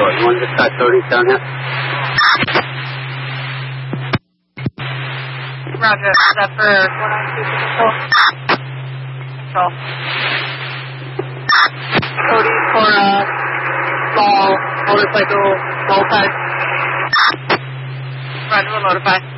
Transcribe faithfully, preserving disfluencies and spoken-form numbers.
short. You want to start Cody's down here? Roger. Is that for four nine two control? Control. Cody for uh, small motorcycle roll time. Roger, we'll notify.